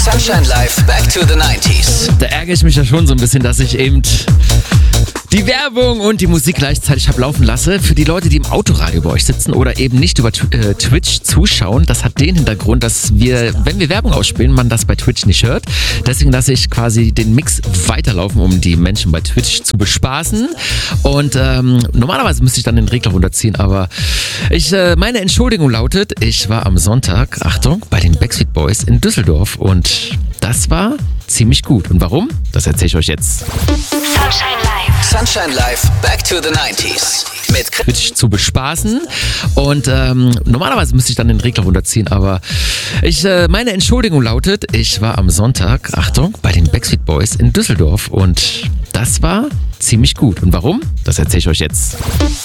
Sunshine Live, Back to the 90s. Da ärgere ich mich ja schon so ein bisschen, dass ich eben die Werbung und die Musik gleichzeitig habe laufen lasse. Für die Leute, die im Autoradio bei euch sitzen oder eben nicht über Twitch zuschauen, das hat den Hintergrund, dass wir, wenn wir Werbung ausspielen, man das bei Twitch nicht hört. Deswegen lasse ich quasi den Mix weiterlaufen, um die Menschen bei Twitch zu bespaßen. Und normalerweise müsste ich dann den Regler runterziehen, aber meine Entschuldigung lautet, ich war am Sonntag, Achtung, bei den Backstreet Boys in Düsseldorf und das war ziemlich gut. Und warum? Das erzähle ich euch jetzt. Sunshine Live. Sunshine Live, Back to the 90s. Mit Twitch zu bespaßen. Und normalerweise müsste ich dann den Regler runterziehen, aber meine Entschuldigung lautet, ich war am Sonntag, Achtung, bei den Backstreet Boys in Düsseldorf und das war ziemlich gut. Und warum? Das erzähle ich euch jetzt.